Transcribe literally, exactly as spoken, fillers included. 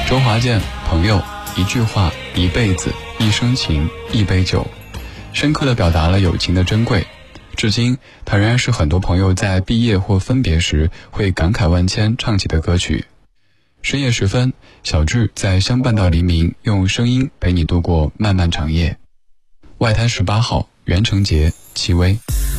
周华健，朋友，一句话，一辈子，一生情，一杯酒，深刻地表达了友情的珍贵。至今，它仍然是很多朋友在毕业或分别时会感慨万千唱起的歌曲。深夜时分，小智在相伴到黎明，用声音陪你度过漫漫长夜。外滩十八号，袁成杰，戚薇。